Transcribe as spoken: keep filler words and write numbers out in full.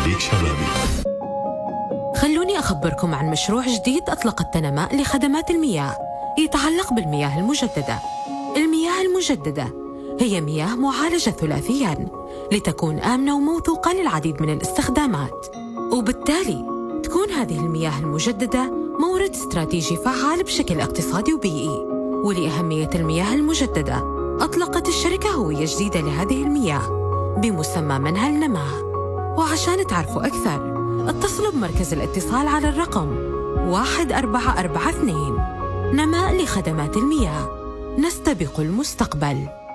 خليك شبابي. خلوني أخبركم عن مشروع جديد أطلقته نماء لخدمات المياه يتعلق بالمياه المجددة. المياه المجددة هي مياه معالجة ثلاثياً لتكون آمنة وموثوقة للعديد من الاستخدامات، وبالتالي تكون هذه المياه المجددة مورد استراتيجي فعال بشكل اقتصادي وبيئي. ولأهمية المياه المجددة أطلقت الشركة هوية جديدة لهذه المياه بمسمى منهل نماء. وعشان تعرفوا أكثر اتصلوا بمركز الاتصال على الرقم واحد أربعة أربعة اثنين. نماء لخدمات المياه، نستبق المستقبل.